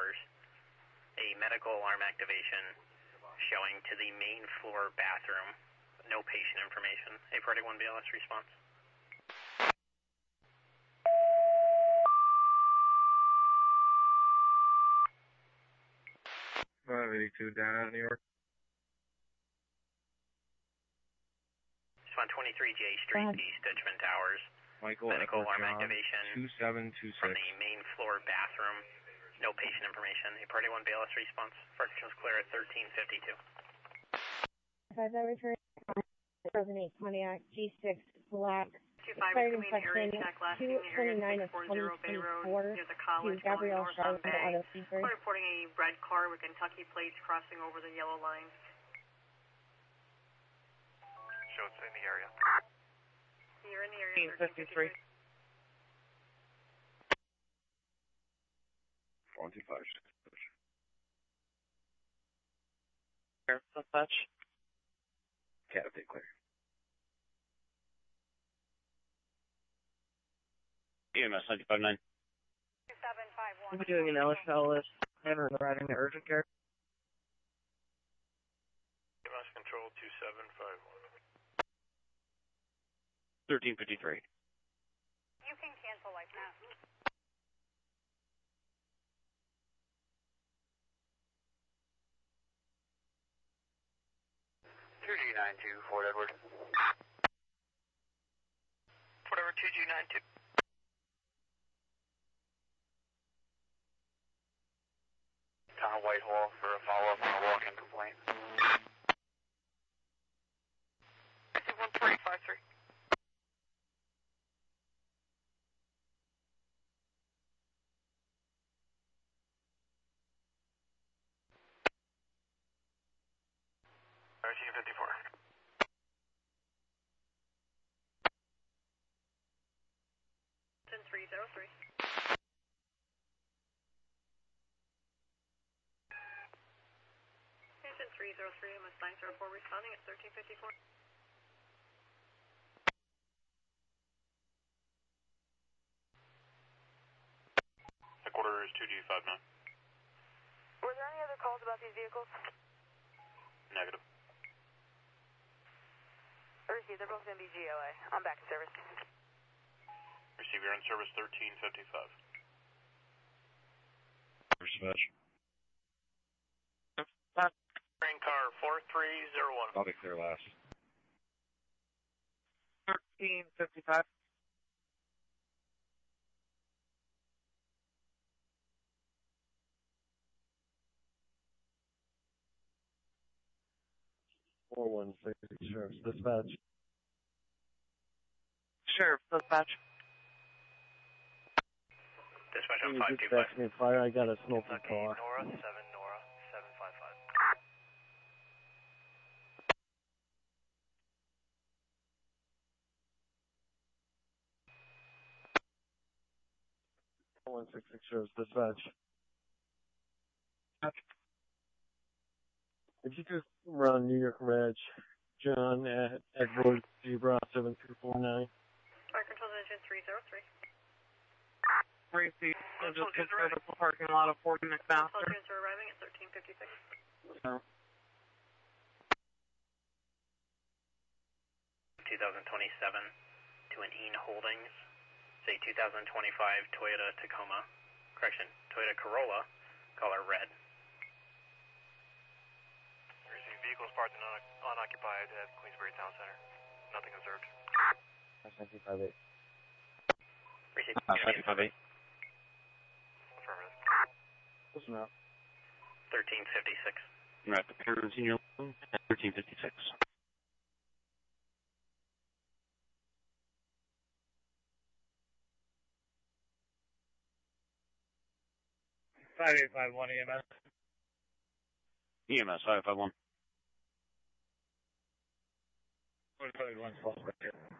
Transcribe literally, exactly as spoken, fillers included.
Towers. A medical alarm activation showing to the main floor bathroom. No patient information. A Party one B L S response. five eighty-two down out of New York. one twenty-three J Street, East Dutchman Towers. Michael Medical Edward alarm John, activation two seven two from six. the main floor bathroom. No patient information. A Party one B L S response. First was clear at thirteen fifty-two. Five that return two thousand eight Pontiac G six Black. Expired inspection two twenty-nine of twenty twenty-four to Gabrielle Charlotte Auto Fever. Reporting a red car with Kentucky plates crossing over the yellow line. Show it's in the area. You're in the area. thirteen fifty-three. twenty-five. Clear, dispatch. Cavity clear. E M S ninety-five nine. two seven five one. We're doing an L S L list and we're routing to urgent care. E M S control two seven five one. thirteen fifty-three. You can cancel like that. two G nine two, Fort Edward. Fort Edward two G nine two. Town Whitehall for a follow-up on a walk-in complaint. I see one three five three. thirteen fifty-four. ten three zero three. Engine three zero three, M S nine zero four responding at thirteen fifty-four. Headquarters is two G five nine. Were there any other calls about these vehicles? Negative. Receive, they're both M B G O A. I'm back in service. Receive, you're in service thirteen fifty-five. Dispatch. Train car four three zero one. I'll be clear last. thirteen fifty-five. four one six, Sheriff's Dispatch. Sheriff, dispatch. Dispatch Can on you five two dispatch five. me fire? I got a smoky car. Nora seven Nora seven five five. one six six, Sheriff's Dispatch. If you just run New York Reg, John at Edward Zebra seven two four nine. Fire control engine three zero three. Three feet. So just get rid of the parking lot of forty McMaster. All units are arriving at thirteen fifty-six. So, twenty twenty-seven to an E N Holdings. Say two thousand twenty-five Toyota Tacoma. Correction, Toyota Corolla. Color red. Receive vehicles parked and un unoccupied at Queensbury Town Center. Nothing observed. nineteen fifty-eight. Receive. nineteen fifty-eight. Affirmative. Listen up. thirteen fifty-six. You're at the Parent Senior Loan at thirteen fifty-six. five eight five one E M S. E M S five five one. one five one, false right here.